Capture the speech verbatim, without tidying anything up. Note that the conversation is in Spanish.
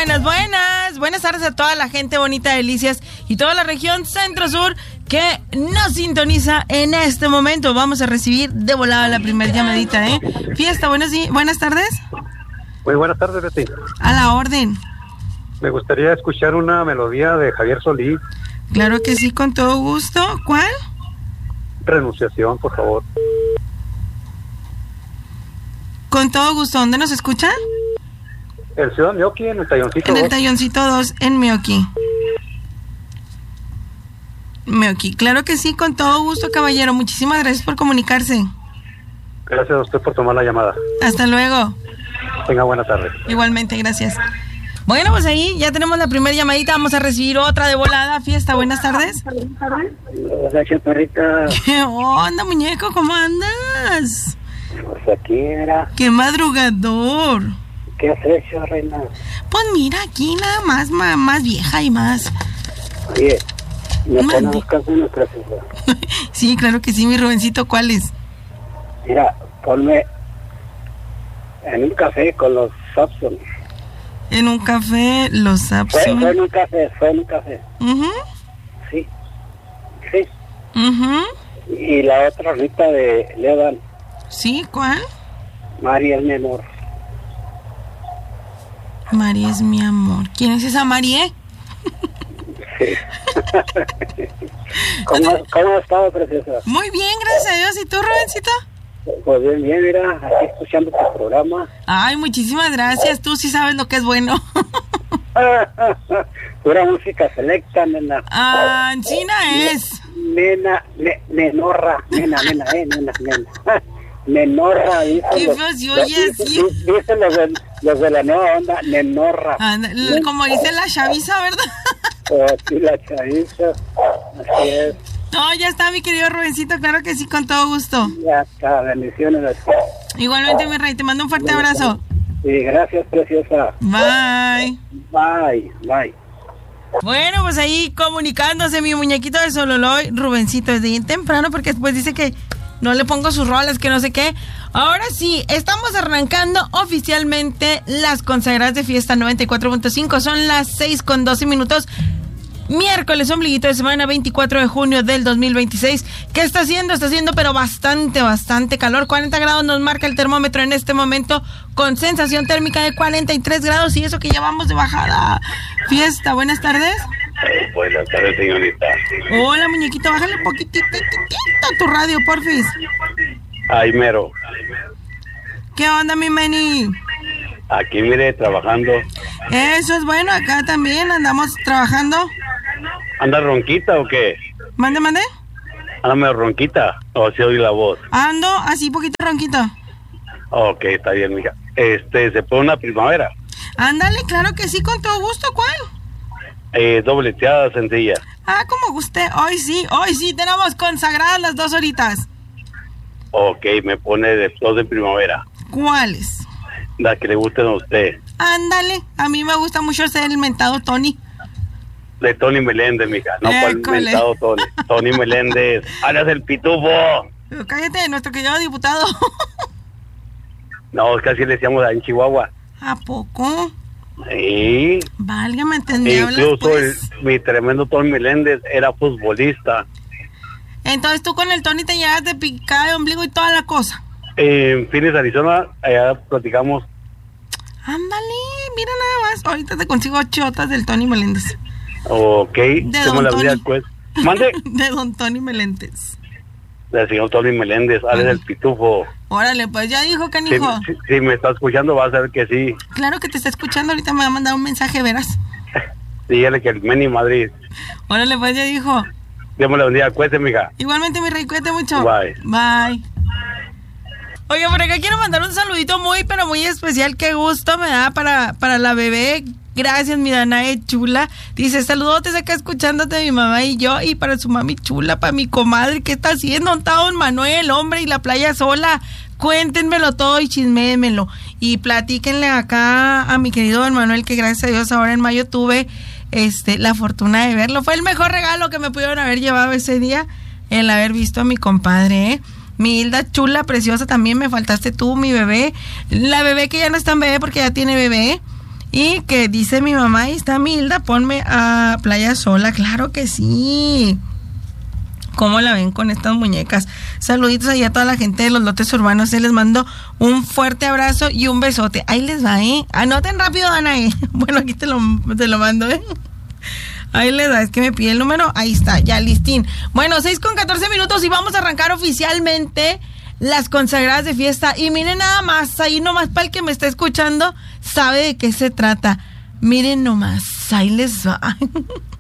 buenas, buenas. Buenas tardes a toda la gente bonita de Delicias y toda la región centro-sur que nos sintoniza en este momento. Vamos a recibir de volada la primera llamadita, ¿eh? Fiesta, buenas, buenas tardes. Muy buenas tardes, Betty. A la orden. Me gustaría escuchar una melodía de Javier Solís. Claro que sí, con todo gusto. ¿Cuál? Renunciación, por favor. Con todo gusto. ¿Dónde nos escuchan? El Ciudad Mioqui, en el Talloncito En el dos. Talloncito dos, en Mioqui. Mioqui, claro que sí, con todo gusto, caballero. Muchísimas gracias por comunicarse. Gracias a usted por tomar la llamada. Hasta luego. Tenga buena tarde. Igualmente, gracias. Bueno, pues ahí ya tenemos la primera llamadita. Vamos a recibir otra de volada. Fiesta, buenas tardes. Hola, chaparrita. ¿Qué onda, muñeco? ¿Cómo andas? Pues aquí era. ¡Qué madrugador! ¿Qué has hecho, reina? Pues mira, aquí nada más, más, más vieja y más. Oye, ¿me Mande. ponemos canciones, preciosa? Sí, claro que sí, mi Rubencito. ¿Cuáles? Mira, ponme en un café con los Sapson. En un café, los Fue, Sapson. fue en un café, fue en un café. Uh-huh. Sí, sí. Uh-huh. Y la otra Rita de Levan, Sí, ¿cuál? María el menor. María es mi amor. ¿Quién es esa María? Sí. ¿Cómo, ¿Cómo has estado, preciosa? Muy bien, gracias a Dios. ¿Y tú, Rubencito? Pues bien, bien, mira, aquí escuchando tu programa. Ay, muchísimas gracias. Tú sí sabes lo que es bueno. Pura música selecta, nena. Ah, China es. Nena, ne, nenorra, nena, nena, eh, nena, nena. Nenorra, dice. Qué los- feo se oye dice- así. Dicen los de, los de la nueva onda, nenorra. Anda, l- como dice la chaviza, ¿verdad? O aquí la chaviza. Así es. No, ya está, mi querido Rubencito. Claro que sí, con todo gusto. Ya está, bendiciones. Igualmente, mi rey, te mando un fuerte abrazo. Sí, gracias, preciosa. Bye. Bye, bye. Bueno, pues ahí comunicándose mi muñequito de Sololoy, Rubencito, desde bien temprano, porque después dice que no le pongo sus rolas, que no sé qué. Ahora sí, estamos arrancando oficialmente las consagradas de Fiesta noventa y cuatro punto cinco. Son las seis con doce minutos. Miércoles, ombliguito de semana, veinticuatro de junio del dos mil veintiséis. ¿Qué está haciendo? Está haciendo pero bastante, bastante calor. cuarenta grados nos marca el termómetro en este momento, con sensación térmica de cuarenta y tres grados, y eso que llevamos de bajada. Fiesta, buenas tardes. Buenas tardes, señorita. Hola, muñequito, bájale un poquitito a tu radio, porfis. Ay, mero. ¿Qué onda, mi Meni? Aquí, mire, trabajando. Eso es bueno, acá también andamos trabajando. ¿Anda ronquita o qué? Mande, mande. ¿Anda medio ronquita? ¿O se oye la voz? Ando así, poquito ronquito. Ok, está bien, mija. Este, ¿se pone una primavera? Ándale, claro que sí, con todo gusto, ¿cuál? Eh, dobleteada, sencilla. Ah, como guste, hoy sí, hoy sí, tenemos consagradas las dos horitas. Ok, me pone de dos de primavera. ¿Cuáles? La que le gusten a usted. Ándale, a mí me gusta mucho ser el mentado Tony. De Tony Meléndez, mija. No, cual École. inventado Tony. Tony Meléndez. ¡Alias el pitufo! Pero cállate, nuestro querido diputado. No, es que así le decíamos en Chihuahua. ¿A poco? Sí. Válgame, entendí hablar, Incluso pues. el, mi tremendo Tony Meléndez era futbolista. Entonces tú con el Tony te llevas de picada de ombligo y toda la cosa. En Phoenix, Arizona, allá platicamos. Ándale, mira nada más. Ahorita te consigo chotas del Tony Meléndez. Ok. De ¿Cómo don la vida, Tony. pues? Mande. De don Tony Meléndez. Del señor Tony Meléndez, Alex el pitufo. Órale, pues ya dijo, Si, canijo. si, si me está escuchando, va a saber que sí. Claro que te está escuchando, ahorita me va a mandar un mensaje, verás. Dígale que el Meni Madrid. Órale, pues ya dijo. Démosle un día, cueste, mija. Igualmente, mi rey, cuídate mucho. Bye. Bye. Oye, por acá quiero mandar un saludito muy, pero muy especial. Qué gusto me da para, para la bebé. Gracias, mi Danae chula. Dice, saludotes acá escuchándote mi mamá y yo. Y para su mami chula, para mi comadre. ¿Qué está haciendo? ¿Está don Manuel, hombre, y la playa sola? Cuéntenmelo todo y chismémelo. Y platíquenle acá a mi querido don Manuel, que gracias a Dios ahora en mayo tuve este la fortuna de verlo. Fue el mejor regalo que me pudieron haber llevado ese día, el haber visto a mi compadre, ¿eh? Mi Hilda chula, preciosa, también me faltaste tú, mi bebé. La bebé que ya no es tan bebé porque ya tiene bebé. Y que dice mi mamá, ahí está Milda, ponme a Playa Sola. Claro que sí. ¿Cómo la ven con estas muñecas? Saluditos ahí a toda la gente de los lotes urbanos. Se les mando un fuerte abrazo y un besote. Ahí les va, ¿eh? Anoten rápido, Ana, ¿eh? Bueno, aquí te lo, te lo mando, ¿eh? Ahí les da, es que me pide el número. Ahí está, ya listín. Bueno, seis con catorce minutos y vamos a arrancar oficialmente las consagradas de fiesta. Y miren nada más, ahí nomás para el que me está escuchando, sabe de qué se trata. Miren nomás, ahí les va.